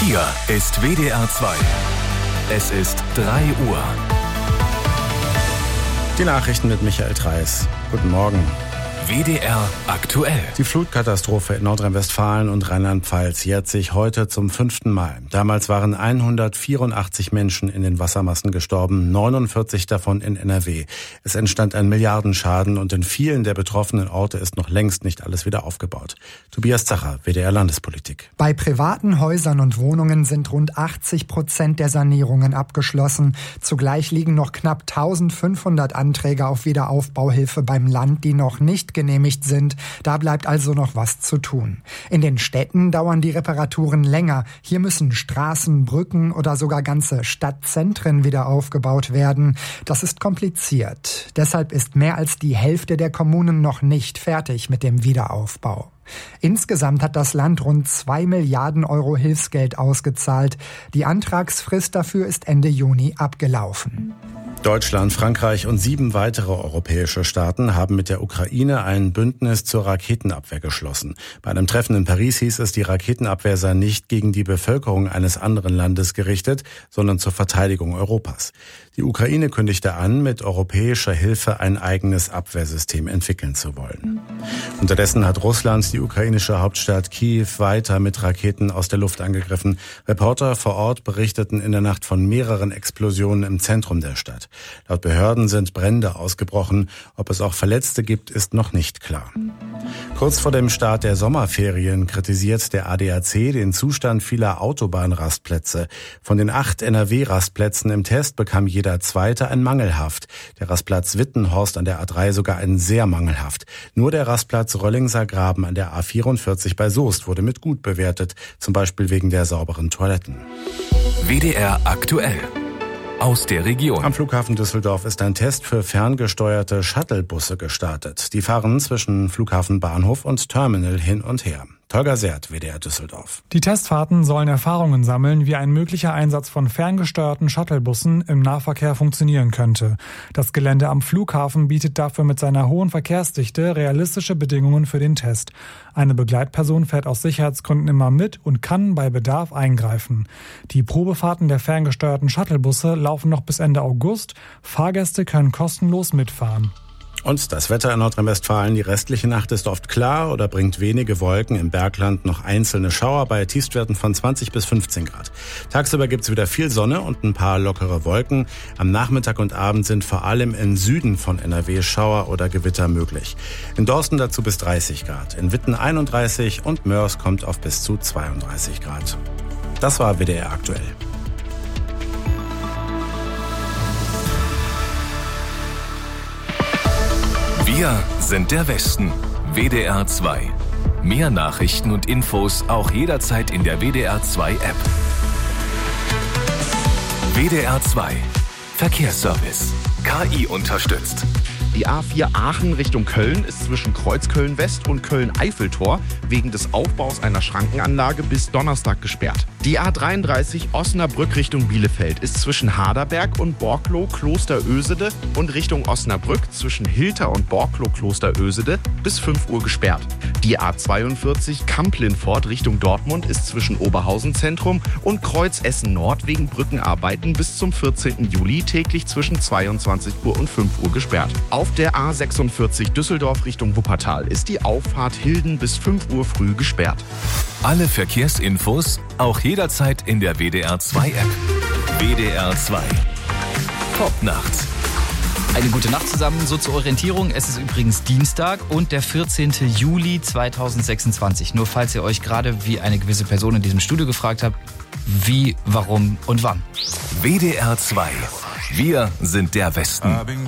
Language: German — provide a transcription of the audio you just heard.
Hier ist WDR 2. Es ist 3 Uhr. Die Nachrichten mit Michael Treis. Guten Morgen. WDR aktuell. Die Flutkatastrophe in Nordrhein-Westfalen und Rheinland-Pfalz jährt sich heute zum 5. Mal. Damals waren 184 Menschen in den Wassermassen gestorben, 49 davon in NRW. Es entstand ein Milliardenschaden und in vielen der betroffenen Orte ist noch längst nicht alles wieder aufgebaut. Tobias Zacher, WDR Landespolitik. Bei privaten Häusern und Wohnungen sind rund 80% der Sanierungen abgeschlossen. Zugleich liegen noch knapp 1500 Anträge auf Wiederaufbauhilfe beim Land, die noch nicht genehmigt sind. Da bleibt also noch was zu tun. In den Städten dauern die Reparaturen länger. Hier müssen Straßen, Brücken oder sogar ganze Stadtzentren wieder aufgebaut werden. Das ist kompliziert. Deshalb ist mehr als die Hälfte der Kommunen noch nicht fertig mit dem Wiederaufbau. Insgesamt hat das Land rund 2 Milliarden Euro Hilfsgeld ausgezahlt. Die Antragsfrist dafür ist Ende Juni abgelaufen. Deutschland, Frankreich und 7 weitere europäische Staaten haben mit der Ukraine ein Bündnis zur Raketenabwehr geschlossen. Bei einem Treffen in Paris hieß es, die Raketenabwehr sei nicht gegen die Bevölkerung eines anderen Landes gerichtet, sondern zur Verteidigung Europas. Die Ukraine kündigte an, mit europäischer Hilfe ein eigenes Abwehrsystem entwickeln zu wollen. Unterdessen hat Russland die ukrainische Hauptstadt Kiew weiter mit Raketen aus der Luft angegriffen. Reporter vor Ort berichteten in der Nacht von mehreren Explosionen im Zentrum der Stadt. Laut Behörden sind Brände ausgebrochen. Ob es auch Verletzte gibt, ist noch nicht klar. Kurz vor dem Start der Sommerferien kritisiert der ADAC den Zustand vieler Autobahnrastplätze. Von den 8 NRW-Rastplätzen im Test bekam jeder zweite ein mangelhaft. Der Rastplatz Wittenhorst an der A3 sogar ein sehr mangelhaft. Nur der Rastplatz Röllingser Graben an der A44 bei Soest wurde mit gut bewertet, zum Beispiel wegen der sauberen Toiletten. WDR aktuell. Aus der Region. Am Flughafen Düsseldorf ist ein Test für ferngesteuerte Shuttlebusse gestartet. Die fahren zwischen Flughafen Bahnhof und Terminal hin und her. Tolga Sert, WDR Düsseldorf. Die Testfahrten sollen Erfahrungen sammeln, wie ein möglicher Einsatz von ferngesteuerten Shuttlebussen im Nahverkehr funktionieren könnte. Das Gelände am Flughafen bietet dafür mit seiner hohen Verkehrsdichte realistische Bedingungen für den Test. Eine Begleitperson fährt aus Sicherheitsgründen immer mit und kann bei Bedarf eingreifen. Die Probefahrten der ferngesteuerten Shuttlebusse laufen noch bis Ende August. Fahrgäste können kostenlos mitfahren. Und das Wetter in Nordrhein-Westfalen. Die restliche Nacht ist oft klar oder bringt wenige Wolken. Im Bergland noch einzelne Schauer bei Tiefstwerten von 20 bis 15 Grad. Tagsüber gibt's wieder viel Sonne und ein paar lockere Wolken. Am Nachmittag und Abend sind vor allem im Süden von NRW Schauer oder Gewitter möglich. In Dorsten dazu bis 30 Grad. In Witten 31 und Mörs kommt auf bis zu 32 Grad. Das war WDR aktuell. Wir sind der Westen. WDR 2. Mehr Nachrichten und Infos auch jederzeit in der WDR 2 App. WDR 2. Verkehrsservice. KI unterstützt. Die A4 Aachen Richtung Köln ist zwischen Kreuzköln West und Köln-Eiffeltor wegen des Aufbaus einer Schrankenanlage bis Donnerstag gesperrt. Die A33 Osnabrück Richtung Bielefeld ist zwischen Haderberg und Borklow-Klosterösede und Richtung Osnabrück zwischen Hilter und Borklow-Klosterösede bis 5 Uhr gesperrt. Die A42 Kamp-Lindfort Richtung Dortmund ist zwischen Oberhausen Zentrum und Kreuz Essen Nord wegen Brückenarbeiten bis zum 14. Juli täglich zwischen 22 Uhr und 5 Uhr gesperrt. Auf der A46 Düsseldorf Richtung Wuppertal ist die Auffahrt Hilden bis 5 Uhr früh gesperrt. Alle Verkehrsinfos auch jederzeit in der WDR 2 App. WDR 2. Top nachts. Eine gute Nacht zusammen, so zur Orientierung. Es ist übrigens Dienstag und der 14. Juli 2026. Nur falls ihr euch gerade wie eine gewisse Person in diesem Studio gefragt habt, wie, warum und wann. WDR 2. Wir sind der Westen.